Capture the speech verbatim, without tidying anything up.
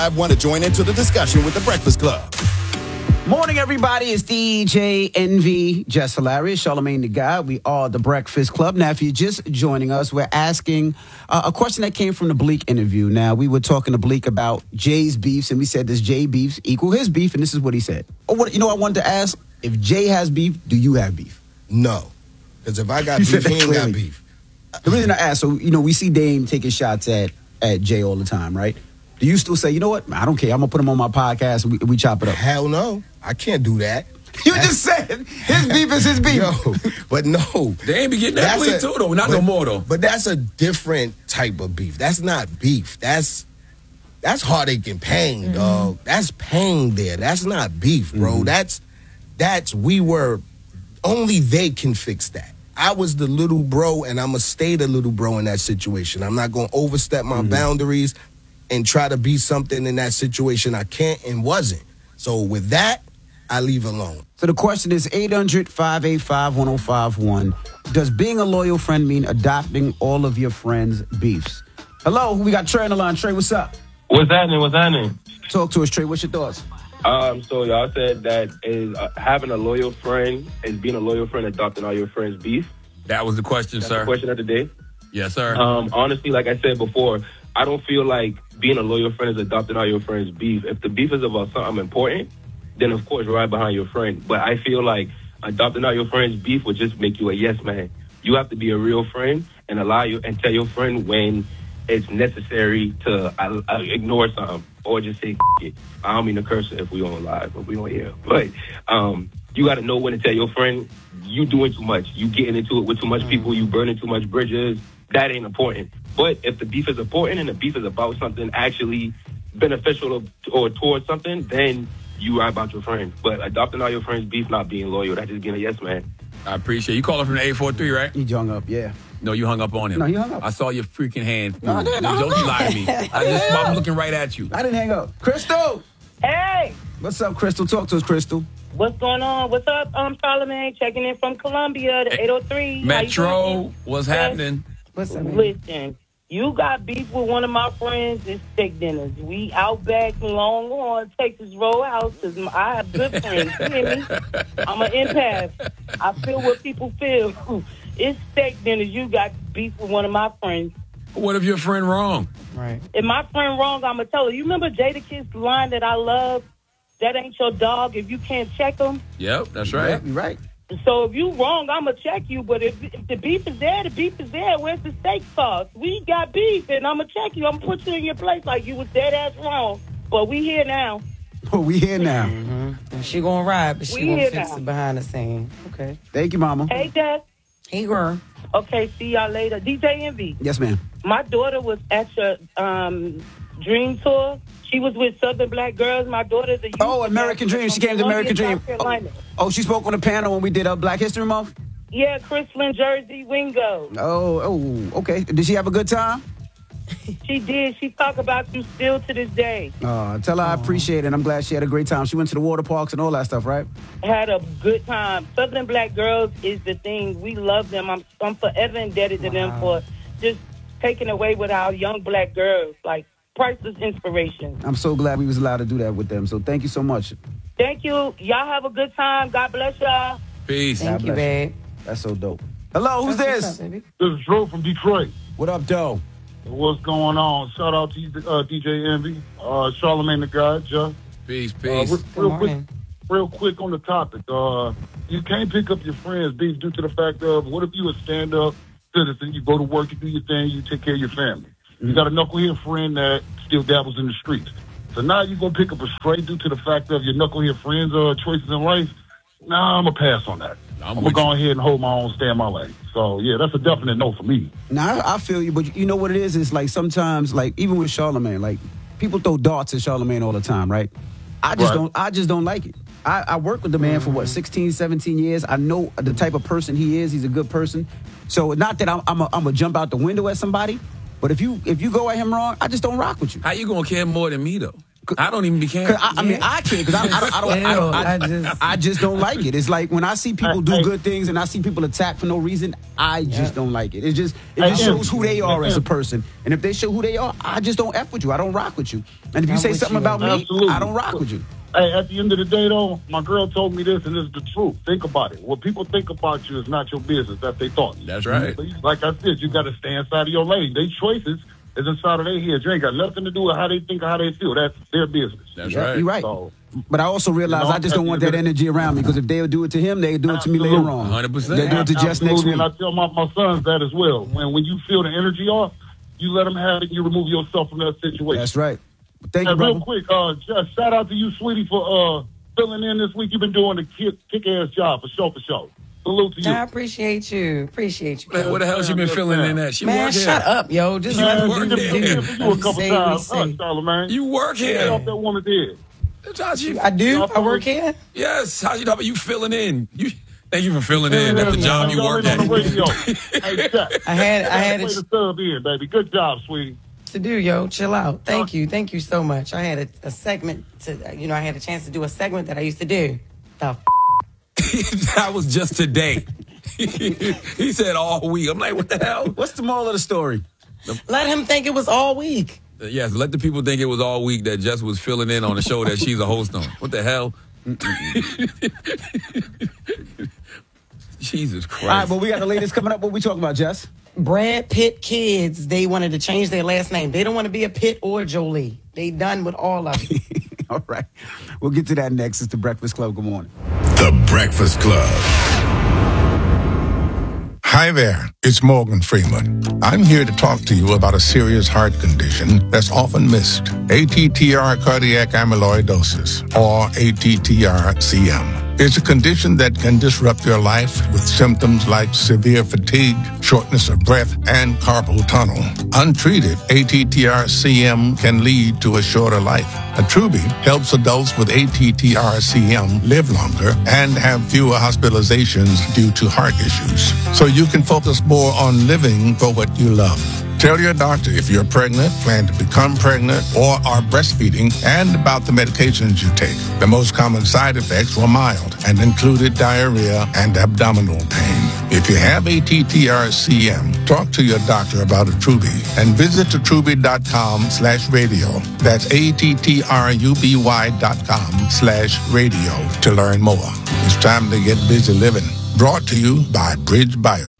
I want to join into the discussion with the Breakfast Club. Morning, everybody. It's D J Envy, Jess Hilarious, Charlamagne the God. We are the Breakfast Club. Now, if you're just joining us, we're asking uh, a question that came from the Bleak interview. Now, we were talking to Bleak about Jay's beefs, and we said, does Jay beefs equal his beef? And this is what he said. Oh, what, you know, I wanted to ask, if Jay has beef, do you have beef? No. Because if I got beef, he ain't got beef. The reason I asked, so, you know, we see Dame taking shots at, at Jay all the time, right? Do you still say, you know what? I don't care. I'm going to put him on my podcast and we, we chop it up? Hell no. I can't do that. You that's, just said his beef is his beef. Yo, but no. They ain't be getting that beef too, though. Not but, no more, though. But that's a different type of beef. That's not beef. That's that's heartache and pain, mm-hmm. dog. That's pain there. That's not beef, bro. Mm-hmm. That's, that's, we were, only they can fix that. I was the little bro, and I'm going to stay the little bro in that situation. I'm not going to overstep my mm-hmm. boundaries and try to be something in that situation I can't and wasn't. So with that, I leave alone. So the question is eight hundred, five eight five, one oh five one. Does being a loyal friend mean adopting all of your friends' beefs? Hello, we got Trey on the line. Trey, what's up? What's happening? What's happening? Talk to us, Trey. What's your thoughts? Um, so y'all said that is uh, having a loyal friend is being a loyal friend, adopting all your friends' beef. That was the question, That's sir. The question of the day. Yes, sir. Um, honestly, like I said before, I don't feel like being a loyal friend is adopting all your friends' beef. If the beef is about something important, then of course ride behind your friend. But I feel like adopting all your friends' beef would just make you a yes man. You have to be a real friend and allow you and tell your friend when it's necessary to uh, uh, ignore something or just say it. I don't mean to curse if we on live, but we on here. But um, you got to know when to tell your friend you doing too much. You getting into it with too much people. You burning too much bridges. That ain't important. But if the beef is important and the beef is about something actually beneficial or towards something, then you ride about your friend. But adopting all your friends' beef, not being loyal, that's just being a yes man. I appreciate it. You calling from the eight four three, right? He hung up, yeah. No, you hung up on him. No, he hung up. I saw your freaking hand. No, I didn't. Don't you lie to me. I just, I'm looking right at you. I didn't hang up. Crystal! Hey! What's up, Crystal? Talk to us, Crystal. What's going on? What's up? I'm Charlamagne, checking in from Columbia, the eight oh three. Metro, what's yes. happening? What's up, Listen, you got beef with one of my friends. It's steak dinners. We out back in Longhorn, Texas Roadhouse, because I have good friends. You hear me? I'm an empath. I feel what people feel. It's steak dinners. You got beef with one of my friends. What if your friend wrong? Right. If my friend wrong, I'm going to tell her. You remember Jadakiss line that I love? That ain't your dog if you can't check him? Yep, that's right. Yep, you're right. So if you wrong, I'm going to check you. But if, if the beef is there, the beef is there. Where's the steak sauce? We got beef, and I'm going to check you. I'm going to put you in your place like you was dead ass wrong. But we here now. Oh, we here now. Mm-hmm. And she going to ride, but she We going to here fix now. it behind the scene. Okay. Thank you, Mama. Hey, Dad. Hey, girl. Okay, see y'all later. D J Envy. Yes, ma'am. My daughter was at your um, Dream Tour. She was with Southern Black Girls. My daughter's a youth Oh, American Dream. She came to American Dream. Oh, oh, she spoke on the panel when we did uh, Black History Month? Yeah, Chrislyn Jersey Wingo. Oh, oh, okay. Did she have a good time? She did. She talk about you still to this day. Uh, tell her I appreciate it. I'm glad she had a great time. She went to the water parks and all that stuff, right? Had a good time. Southern Black Girls is the thing. We love them. I'm, I'm forever indebted to Wow. them for just taking away with our young black girls. Like, priceless inspiration. I'm so glad we was allowed to do that with them. So thank you so much. Thank you. Y'all have a good time. God bless y'all. Peace. Thank God you, bless babe. That's so dope. Hello, who's That's this? what's up, baby. This is Drew from Detroit. What up, Doe? What's going on? Shout out to you, uh, D J Envy, uh, Charlamagne the God, Jeff. Peace, Uh, peace. re- Good real quick, morning. real quick on the topic. Uh, you can't pick up your friends' beef due to the fact of what if you a stand-up citizen? You go to work, you do your thing, you take care of your family. Mm-hmm. You got a knucklehead friend that still dabbles in the streets. So now you gonna pick up a stray due to the fact of your knucklehead friends' uh, choices in life. Nah, I'm gonna pass on that. I'm I'm, with gonna go you. ahead and hold my own, stay in my lane. So yeah, that's a definite no for me. Now, I, I feel you, but you know what it is? It's like sometimes, like, even with Charlamagne, like, people throw darts at Charlamagne all the time, right? I just Right. don't I just don't like it. I, I worked with the man for, what, sixteen, seventeen years. I know the type of person he is. He's a good person. So not that I'm I'm a, I'm a jump out the window at somebody, but if you if you go at him wrong, I just don't rock with you. How you gonna care more than me though? I don't even be caring. I, I mean, I can't because I, I don't. I don't. I, don't I, I just- I just don't like it. It's like when I see people do good things and I see people attack for no reason. I just don't like it. It just it just shows who they are as a person. And if they show who they are, I just don't f with you. I don't rock with you. And if you I'm say with something you. about me, Absolutely. I don't rock with you. Hey, at the end of the day, though, my girl told me this, and it's the truth. Think about it. What people think about you is not your business. That's their thoughts. That's right. So you- like I said, you got to stay inside of your lane. Their choices is inside of their heads. You ain't got nothing to do with how they think or how they feel. That's their business. That's Yeah, right. You're right. So, But I also realize You know, I just don't want that at the end of energy around me because if they'll do it to him, they'll do it to me later Absolutely. on. one hundred percent. They'll do it to Jess next Absolutely, week. and I tell my, my sons that as well. When when you feel the energy off, you let them have it. You remove yourself from that situation. That's right. Thank you, And real brother. quick, uh, just shout out to you, sweetie, for uh, filling in this week. You've been doing a kick, kick-ass job for show for show. Salute to you. I appreciate you. Appreciate you. Man, where the hell she been filling in at? She Man, work here. shut up, yo. Just You let work me there. do. Been here for you a couple Say times, what huh, you say. Charlamagne? You work Get here. off that woman's head. That's how she- I do. I work here. Yes. How you know about you filling in? You thank you for filling in. That's the job you work on the at. radio. Hey, Jack. I had- I had a- Way to sub in, baby. Good job, sweetie. To do, yo. Chill out. Thank you. Thank you so much. I had a, a segment to, you know, I had a chance to do a segment that I used to do. The f- That was just today. He said all week. I'm like, what the hell? What's the moral of the story? Let him think it was all week. Yes, let the people think it was all week that Jess was filling in on a show that she's a host on. What the hell? Jesus Christ. All right, well, we got the latest coming up. What we talking about, Jess? Brad Pitt kids, they wanted to change their last name. They don't want to be a Pitt or Jolie. They done with all of it. All right. We'll get to that next. It's The Breakfast Club. Good morning. The Breakfast Club. Hi there, it's Morgan Freeman. I'm here to talk to you about a serious heart condition that's often missed. A T T R cardiac amyloidosis, or A T T R C M. It's a condition that can disrupt your life with symptoms like severe fatigue, shortness of breath, and carpal tunnel. Untreated, A T T R C M can lead to a shorter life. Attruby helps adults with A T T R C M live longer and have fewer hospitalizations due to heart issues. So you can focus more on living for what you love. Tell your doctor if you're pregnant, plan to become pregnant, or are breastfeeding, and about the medications you take. The most common side effects were mild and included diarrhea and abdominal pain. If you have A T T R C M, talk to your doctor about Attruby and visit attruby.com slash radio. That's A-T-T-R-U-B-Y dot com slash radio to learn more. It's time to get busy living. Brought to you by Bridge Bio.